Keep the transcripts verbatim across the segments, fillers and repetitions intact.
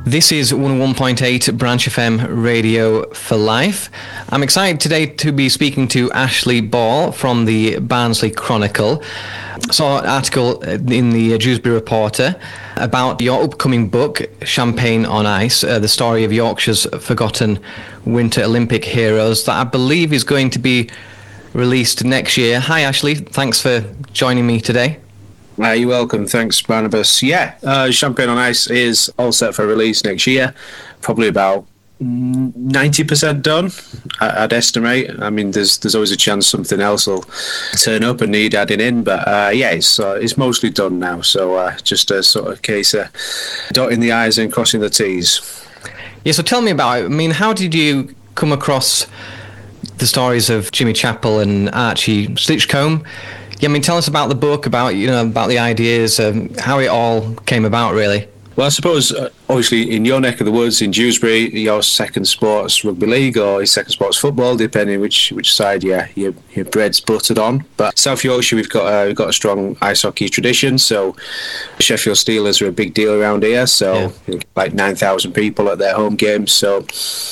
This is one oh one point eight Branch F M Radio for Life. I'm excited today to be speaking to Ashley Ball from the Barnsley Chronicle. I saw an article in the Dewsbury Reporter about your upcoming book, Champagne on Ice, uh, the story of Yorkshire's forgotten Winter Olympic heroes, that I believe is going to be released next year. Hi Ashley, thanks for joining me today. Uh, you're welcome. Thanks, Barnabas. Yeah, uh, Champagne on Ice is all set for release next year. Probably about ninety percent done, I'd estimate. I mean, there's there's always a chance something else will turn up and need adding in, but uh, yeah, it's uh, it's mostly done now. So uh, just a sort of case of dotting the I's and crossing the T's. Yeah, so tell me about it. I mean, how did you come across the stories of Jimmy Chappell and Archie Sitchcombe? Yeah, I mean, tell us about the book, about you know, about the ideas, um, how it all came about, really. Well, I suppose, uh, obviously, in your neck of the woods, in Dewsbury, your second sport's rugby league or your second sport's football, depending which which side your your, your bread's buttered on. But South Yorkshire, we've got uh, we've got a strong ice hockey tradition. So Sheffield Steelers are a big deal around here. So yeah. Like nine thousand people at their home games. So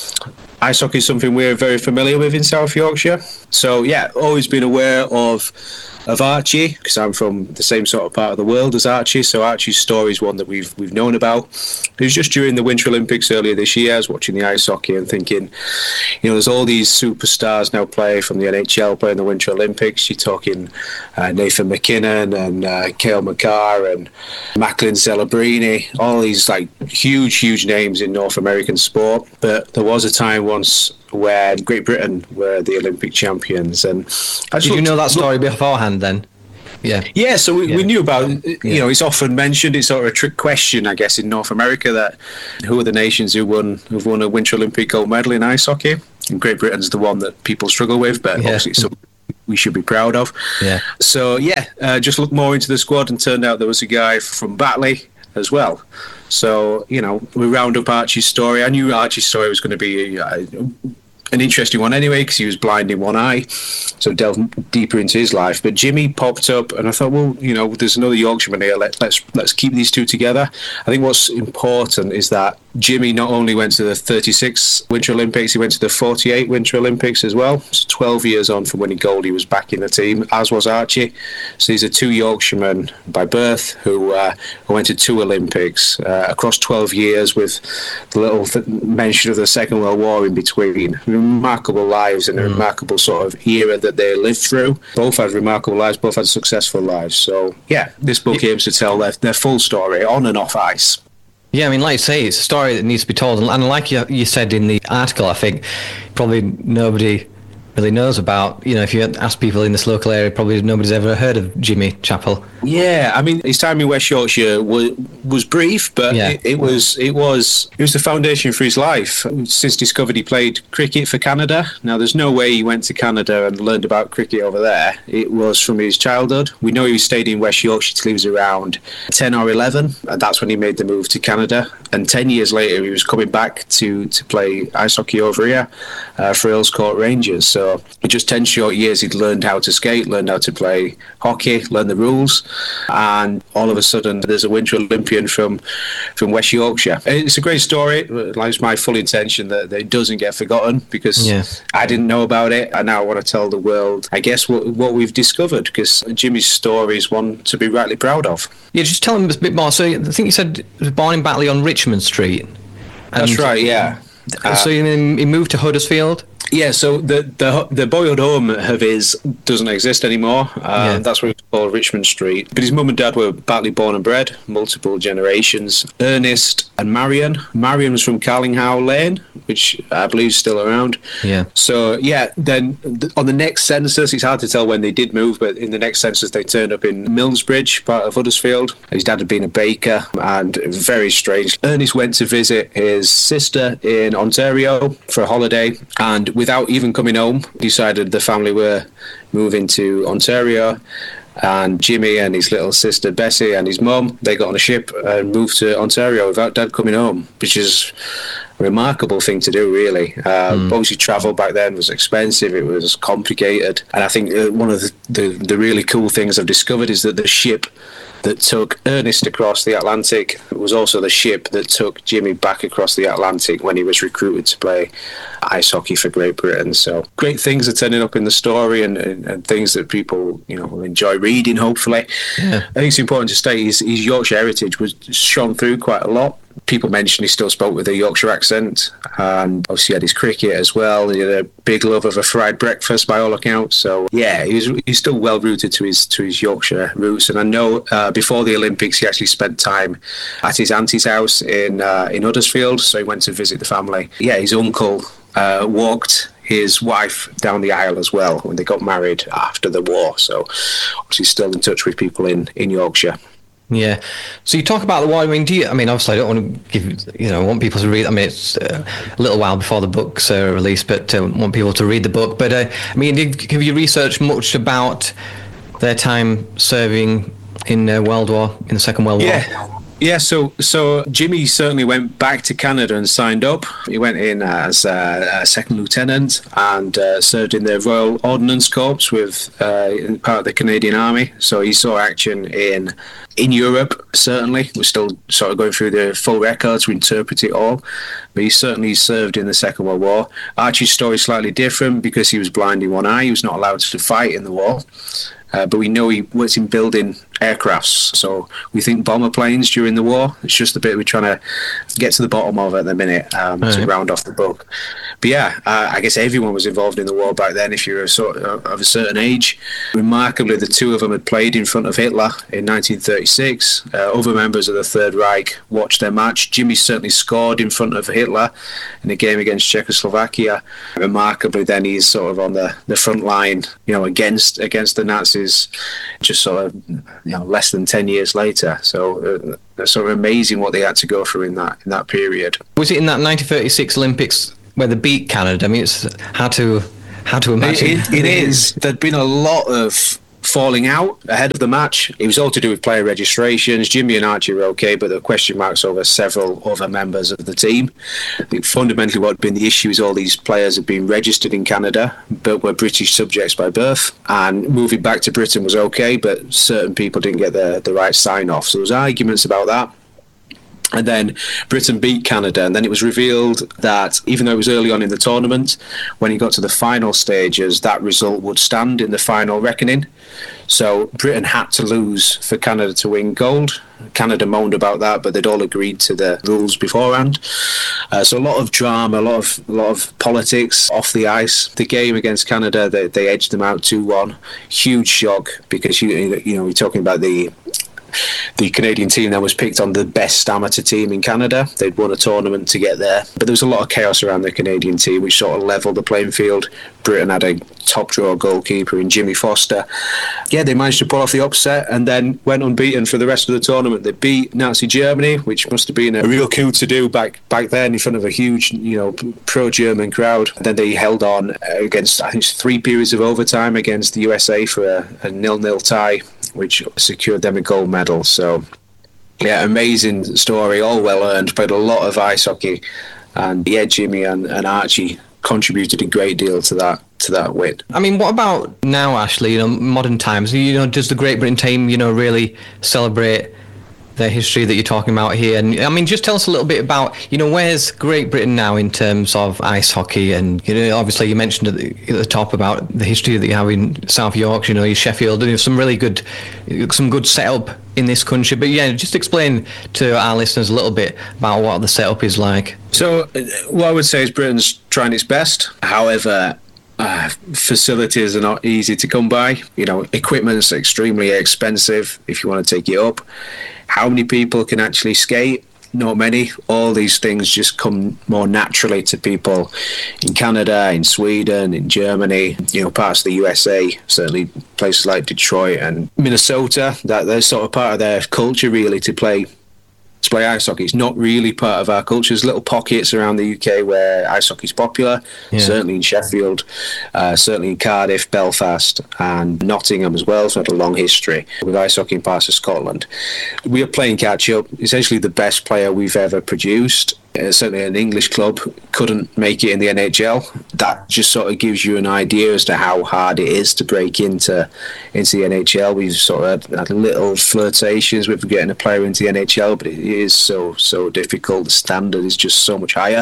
ice hockey is something we're very familiar with in South Yorkshire. So yeah, always been aware of. of Archie, because I'm from the same sort of part of the world as Archie, so Archie's story is one that we've we've known about. It was just during the Winter Olympics earlier this year, I was watching the ice hockey and thinking, you know, there's all these superstars now play from the N H L playing the Winter Olympics. You're talking uh, Nathan McKinnon and uh, Cale Makar and Macklin Celebrini, all these like huge, huge names in North American sport. But there was a time once where Great Britain were the Olympic champions. And I did you know that story beforehand then? Yeah. Yeah, so we, yeah. we knew about it. You yeah. know, it's often mentioned, it's sort of a trick question, I guess, in North America, that who are the nations who won who've won a Winter Olympic gold medal in ice hockey? And Great Britain's the one that people struggle with, but yeah. obviously it's something we should be proud of. Yeah. So, yeah, uh, just looked more into the squad and turned out there was a guy from Batley as well. So, you know, we round up Archie's story. I knew Archie's story was going to be uh, an interesting one anyway, because he was blind in one eye, so delve deeper into his life. But Jimmy popped up, and I thought, well, you know, there's another Yorkshireman here. Let, let's let's keep these two together. I think what's important is that Jimmy not only went to the thirty-six Winter Olympics, he went to the forty-eight Winter Olympics as well. So twelve years on from when he gold, he was back in the team, as was Archie. So these are two Yorkshiremen by birth who, uh, who went to two Olympics uh, across twelve years, with the little th- mention of the Second World War in between. Remarkable lives and a mm. remarkable sort of era that they lived through. Both had remarkable lives, both had successful lives. So, yeah, this book aims to tell their, their full story on and off ice. Yeah, I mean, like you say, it's a story that needs to be told. And like you, you said in the article, I think probably nobody really knows about, you know, if you ask people in this local area, probably nobody's ever heard of Jimmy Chappell. Yeah, I mean, his time in West Yorkshire was, was brief, but yeah. it, it was it was it was the foundation for his life. Since discovered, he played cricket for Canada. Now, there's no way he went to Canada and learned about cricket over there. It was from his childhood. We know he stayed in West Yorkshire till he was around ten or eleven, and that's when he made the move to Canada. And ten years later, he was coming back to, to play ice hockey over here uh, for Earls Court Rangers. So in just ten short years, he'd learned how to skate, learned how to play hockey, learned the rules. And all of a sudden, there's a Winter Olympian from from West Yorkshire. It's a great story. It's my full intention that, that it doesn't get forgotten, because yeah. I didn't know about it, and now I want to tell the world, I guess, what, what we've discovered, because Jimmy's story is one to be rightly proud of. Yeah, just tell him a bit more. So I think you said he was born in Batley on Richmond Street. That's right, yeah. Uh, so he moved to Huddersfield? Yeah, so the the the boyhood home of his doesn't exist anymore. Uh, yeah. That's what it's called, Richmond Street. But his mum and dad were Batley born and bred, multiple generations. Ernest and Marion. Marion was from Carlinghow Lane, which I believe is still around. Yeah. So, yeah, then on the next census, it's hard to tell when they did move, but in the next census, they turned up in Millsbridge, part of Huddersfield. His dad had been a baker, and very strange. Ernest went to visit his sister in Ontario for a holiday, and without even coming home, decided the family were moving to Ontario. And Jimmy and his little sister Bessie and his mum, they got on a ship and moved to Ontario without Dad coming home, which is a remarkable thing to do, really. Uh, mm. Obviously, travel back then was expensive, it was complicated. And I think uh, one of the, the, the really cool things I've discovered is that the ship that took Ernest across the Atlantic. It was also the ship that took Jimmy back across the Atlantic when he was recruited to play ice hockey for Great Britain. So great things are turning up in the story, and, and, and things that people, you know, will enjoy reading, hopefully. Yeah. I think it's important to state his, his Yorkshire heritage was shone through quite a lot. People mentioned he still spoke with a Yorkshire accent, and obviously had his cricket as well. He had a big love of a fried breakfast by all accounts. So yeah, he was he's still well rooted to his to his Yorkshire roots. And I know uh, before the Olympics, he actually spent time at his auntie's house in uh, in Huddersfield. So he went to visit the family. Yeah, his uncle uh, walked his wife down the aisle as well when they got married after the war. So obviously still in touch with people in, in Yorkshire. Yeah. So you talk about the war. I mean, do you, I mean, obviously, I don't want to give, you know, I want people to read. I mean, it's uh, a little while before the book's uh, released, but I uh, want people to read the book. But uh, I mean, have you researched much about their time serving in uh, World War, in the Second World War? Yeah. Yeah, so so Jimmy certainly went back to Canada and signed up. He went in as a, a second lieutenant and uh, served in the Royal Ordnance Corps with uh, part of the Canadian Army. So he saw action in in Europe, certainly. We're still sort of going through the full records to interpret it all. But he certainly served in the Second World War. Archie's story is slightly different because he was blind in one eye. He was not allowed to fight in the war. Uh, but we know he worked in building aircrafts, so we think bomber planes during the war. It's just the bit we're trying to get to the bottom of at the minute um, right. to round off the book. But yeah, uh, I guess everyone was involved in the war back then if you were a sort of, of a certain age. Remarkably, the two of them had played in front of Hitler in nineteen thirty-six. Uh, other members of the Third Reich watched their match. Jimmy certainly scored in front of Hitler in a game against Czechoslovakia. Remarkably, then he's sort of on the, the front line, you know, against against the Nazis, just sort of, you know, less than ten years later. So uh, it's sort of amazing what they had to go through in that in that period. Was it in that nineteen thirty-six Olympics where they beat Canada? I mean, it's hard to hard to imagine. It, it, it is. There'd been a lot of falling out ahead of the match. It was all to do with player registrations. Jimmy and Archie were okay, but there were question marks over several other members of the team. I think fundamentally what had been the issue is all these players had been registered in Canada, but were British subjects by birth. And moving back to Britain was okay, but certain people didn't get the, the right sign-off. So there was arguments about that. And then Britain beat Canada, and then it was revealed that even though it was early on in the tournament, when he got to the final stages, that result would stand in the final reckoning. So Britain had to lose for Canada to win gold. Canada moaned about that, but they'd all agreed to the rules beforehand. Uh, so a lot of drama, a lot of a lot of politics off the ice. The game against Canada, they, they edged them out two one. Huge shock, because you you know we're talking about the. The Canadian team that was picked on the best amateur team in Canada. They'd won a tournament to get there. But there was a lot of chaos around the Canadian team, which sort of levelled the playing field. Britain had a top draw goalkeeper in Jimmy Foster. Yeah, they managed to pull off the upset and then went unbeaten for the rest of the tournament. They beat Nazi Germany, which must have been a real coup to do back back then in front of a huge, you know, pro-German crowd. And then they held on against, I think, three periods of overtime against the U S A for a, a nil-nil tie, which secured them a gold medal. So, yeah, amazing story, all well earned. Played a lot of ice hockey, and yeah, Jimmy and, and Archie contributed a great deal to that to that win. I mean, what about now, Ashley? You know, modern times. You know, does the Great Britain team, you know, really celebrate their history that you're talking about here? And I mean, just tell us a little bit about, you know, where's Great Britain now in terms of ice hockey? And, you know, obviously you mentioned at the, at the top about the history that you have in South Yorkshire, you know, Sheffield, and some really good, some good setup in this country. But yeah, just explain to our listeners a little bit about what the setup is like. So what I would say is Britain's trying its best. However, Uh, facilities are not easy to come by. You know, equipment's extremely expensive if you want to take it up. How many people can actually skate? Not many. All these things just come more naturally to people in Canada, in Sweden, in Germany, you know, parts of the U S A, certainly places like Detroit and Minnesota. That they're sort of part of their culture, really, to play to play ice hockey. It's not really part of our culture. There's little pockets around the U K where ice hockey is popular, yeah. Certainly in Sheffield, uh, certainly in Cardiff, Belfast and Nottingham as well. So had a long history with ice hockey in parts of Scotland. We are playing catch up. Essentially the best player we've ever produced. Uh, certainly an English club couldn't make it in the N H L that just sort of gives you an idea as to how hard it is to break into into the N H L. We've sort of had, had little flirtations with getting a player into the N H L, but it is so so difficult. The standard is just so much higher,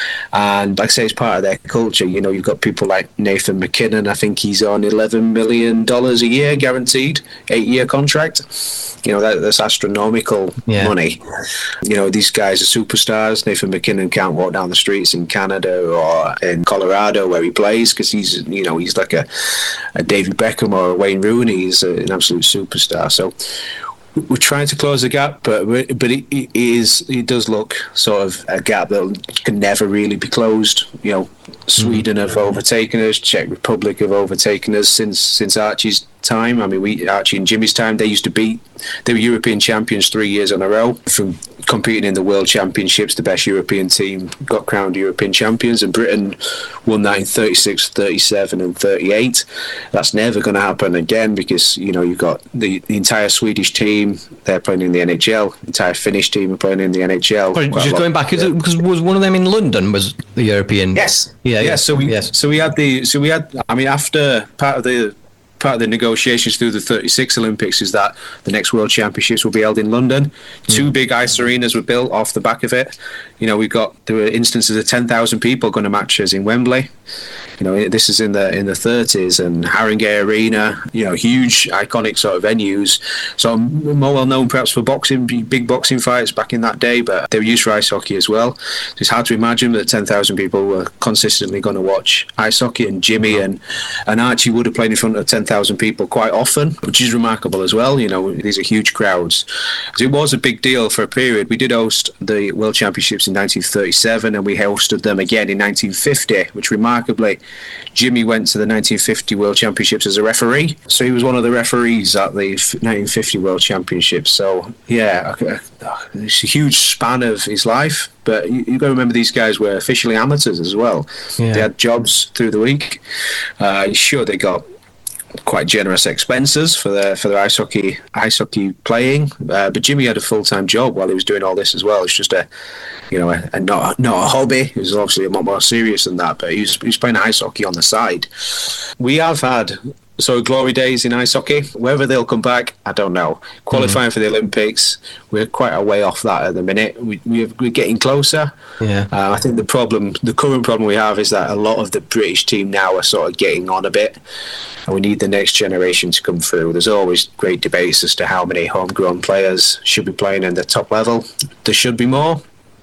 and like I say, it's part of their culture. You know, you've got people like Nathan McKinnon. I think he's on eleven million dollars a year guaranteed, eight year contract. You know, that, that's astronomical yeah. money. You know, these guys are superstars. Nathan McKinnon can't walk down the streets in Canada or in Colorado where he plays because he's, you know, he's like a, a David Beckham or a Wayne Rooney. He's a, an absolute superstar. So we're trying to close the gap, but but it, it is it does look sort of a gap that can never really be closed. You know, Sweden have overtaken us, Czech Republic have overtaken us since since Archie's time. I mean, we Archie and Jimmy's time, they used to beat, they were European champions three years in a row. From competing in the World Championships, the best European team got crowned European champions, and Britain won that in thirty-six, thirty-seven and thirty-eight. That's never going to happen again because, you know, you've got the, the entire Swedish team, they're playing in the N H L, the entire Finnish team are playing in the N H L. Sorry, just going back, is it, because was one of them in London, was the European? Yes. Yeah, yeah. yeah. So we, yes. so we had the, so we had, I mean, after part of the, part of the negotiations through the thirty-six Olympics is that the next World Championships will be held in London. Mm. Two big ice arenas were built off the back of it. You know, we got, there were instances of ten thousand people going to matches in Wembley. You know, this is in the in the thirties, and Haringey Arena, you know, huge, iconic sort of venues. So more well known perhaps for boxing, big boxing fights back in that day, but they were used for ice hockey as well. So it's hard to imagine that ten thousand people were consistently going to watch ice hockey, and Jimmy and, and Archie would have played in front of ten thousand people quite often, which is remarkable as well. You know, these are huge crowds. So it was a big deal for a period. We did host the World Championships in nineteen thirty-seven, and we hosted them again in nineteen fifty, which remarkably, Jimmy went to the nineteen fifty World Championships as a referee. So he was one of the referees at the nineteen fifty World Championships. So, yeah, it's a huge span of his life. But you, you've got to remember these guys were officially amateurs as well. Yeah. They had jobs through the week. Uh, sure, they got quite generous expenses for their for their ice hockey ice hockey playing, uh, but Jimmy had a full time job while he was doing all this as well. It's just a, you know, a, a not not a hobby. It was obviously a lot more serious than that. But he was, he was playing ice hockey on the side. We have had sort of glory days in ice hockey. Whether they'll come back, I don't know. Qualifying mm. for the Olympics, we're quite a way off that at the minute. We, we're, we're getting closer. Yeah. Uh, I think the problem, the current problem we have is that a lot of the British team now are sort of getting on a bit, and we need the next generation to come through. There's always great debates as to how many homegrown players should be playing in the top level. There should be more.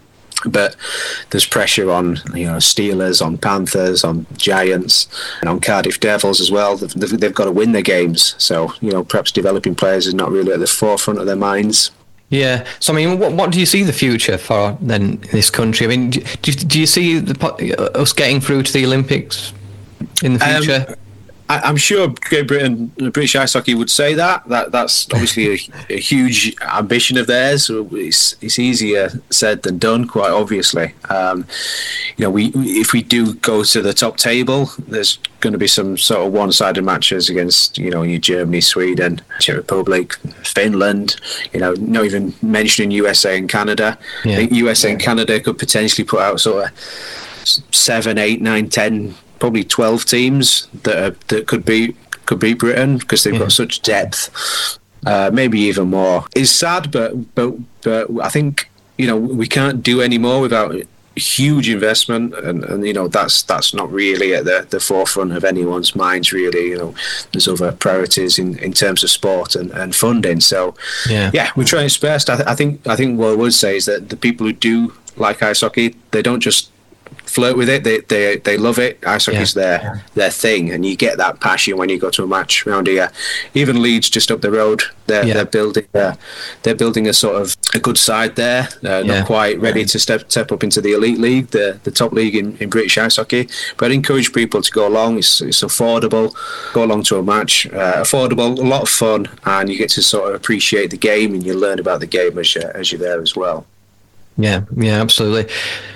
But there's pressure on, you know, Steelers, on Panthers, on Giants, and on Cardiff Devils as well. They've, they've got to win their games. So, you know, perhaps developing players is not really at the forefront of their minds. Yeah. So, I mean, what, what do you see the future for then this country? I mean, do, do, do you see the, us getting through to the Olympics in the future? Um, I, I'm sure Great Britain, British ice hockey would say that. That that's obviously a, a huge ambition of theirs. It's, it's easier said than done, quite obviously. Um, you know, we if we do go to the top table, there's going to be some sort of one-sided matches against, you know, Germany, Sweden, Czech Republic, Finland. You know, not even mentioning U S A and Canada. Yeah. I think U S A and Canada could potentially put out sort of seven, eight, nine, ten. Probably twelve teams that are, that could beat could beat Britain because they've yeah. got such depth. Uh, maybe even more. It's sad, but but but I think, you know, we can't do any more without huge investment, and, and you know that's that's not really at the, the forefront of anyone's minds. Really, you know, there's other priorities in, in terms of sport and, and funding. So yeah, yeah, we're trying our best. I, th- I think I think what I would say is that the people who do like ice hockey, they don't just flirt with it, they they they love it. Ice hockey's yeah. their their thing, and you get that passion when you go to a match around here. Even Leeds, just up the road, they're yeah. they're building a, they're building a sort of a good side there. Uh, not yeah. quite ready yeah. to step step up into the elite league, the the top league in, in British ice hockey. But I encourage people to go along. It's it's affordable. Go along to a match, uh, affordable, a lot of fun, and you get to sort of appreciate the game, and you learn about the game as you as you're there as well. Yeah, yeah, absolutely.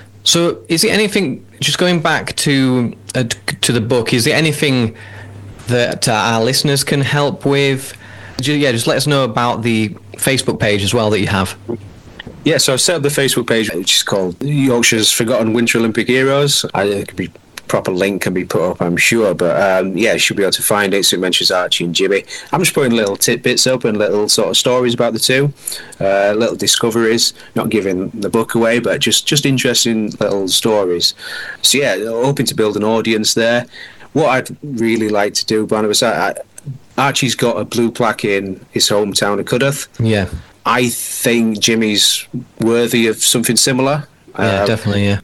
So, is there anything, just going back to uh, to the book, is there anything that uh, our listeners can help with? Yeah, just let us know about the Facebook page as well that you have. Yeah, so I've set up the Facebook page, which is called Yorkshire's Forgotten Winter Olympic Heroes. I, it could be proper link can be put up, I'm sure. But um, yeah, you should be able to find it. So it mentions Archie and Jimmy. I'm just putting little tidbits up and little sort of stories about the two, uh, little discoveries, not giving the book away, but just, just interesting little stories. So yeah, hoping to build an audience there. What I'd really like to do, Barnabas, I, I, Archie's got a blue plaque in his hometown of Cudworth. Yeah. I think Jimmy's worthy of something similar. Yeah, um, definitely, yeah.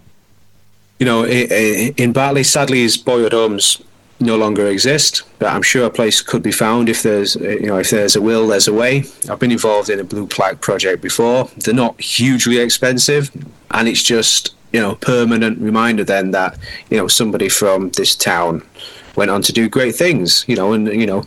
You know, in Bartley, sadly, his boyhood homes no longer exist, but I'm sure a place could be found if there's, you know, if there's a will, there's a way. I've been involved in a blue plaque project before. They're not hugely expensive, and it's just, you know, permanent reminder then that, you know, somebody from this town went on to do great things, you know, and, you know,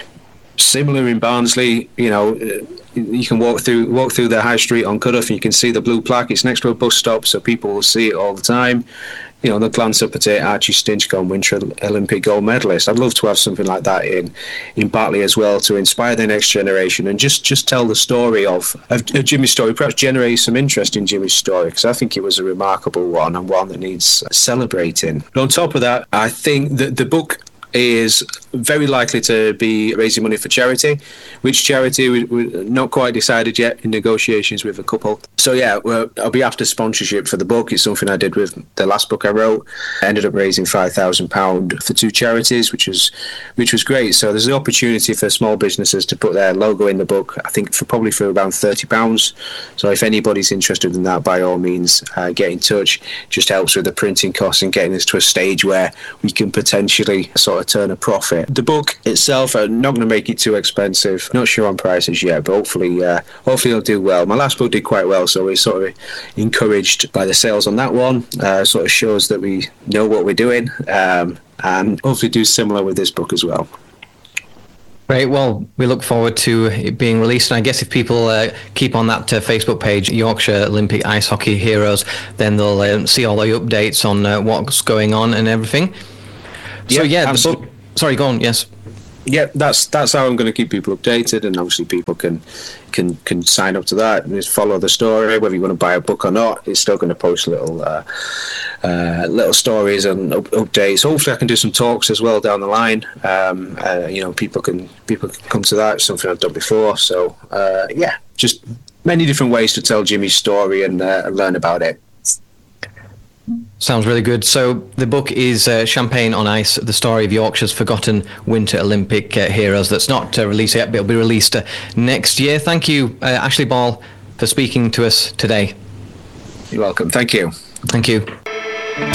similar in Barnsley, you know, you can walk through walk through the high street on Cudworth and you can see the blue plaque. It's next to a bus stop, so people will see it all the time. You know, they'll glance up at it, Archie Stinchcombe, Winter Olympic gold medalist. I'd love to have something like that in, in Bartley as well, to inspire the next generation and just, just tell the story of, of, of Jimmy's story, perhaps generate some interest in Jimmy's story, because I think it was a remarkable one and one that needs celebrating. But on top of that, I think that the book is very likely to be raising money for charity. Which charity, we, we're not quite decided yet, in negotiations with a couple. So yeah, well, I'll be after sponsorship for the book. It's something I did with the last book I wrote. I ended up raising five thousand pounds for two charities, which was which was great. So there's an opportunity for small businesses to put their logo in the book, I think for probably for around thirty pounds. So if anybody's interested in that, by all means, uh, get in touch. Just helps with the printing costs and getting us to a stage where we can potentially sort of turn a profit. The book itself, I'm not going to make it too expensive. Not sure on prices yet, but hopefully, uh, hopefully it'll do well. My last book did quite well, so we're sort of encouraged by the sales on that one. Uh, sort of shows that we know what we're doing, um, and hopefully do similar with this book as well. Great. Well, we look forward to it being released. And I guess if people uh, keep on that uh, Facebook page, Yorkshire Olympic Ice Hockey Heroes, then they'll uh, see all the updates on uh, what's going on and everything. So yeah, yeah the book. Sorry, go on. Yes. Yeah, that's that's how I'm going to keep people updated, and obviously people can can can sign up to that and just follow the story. Whether you want to buy a book or not, it's still going to post little uh, uh, little stories and up- updates. Hopefully, I can do some talks as well down the line. Um, uh, you know, people can people can come to that. It's something I've done before. So uh, yeah, just many different ways to tell Jimmy's story and uh, learn about it. Sounds really good. So the book is uh, Champagne on Ice, the story of Yorkshire's forgotten Winter Olympic uh, heroes. That's not uh, released yet, but it'll be released uh, next year. Thank you, uh, Ashley Ball, for speaking to us today. You're welcome. Thank you. Thank you.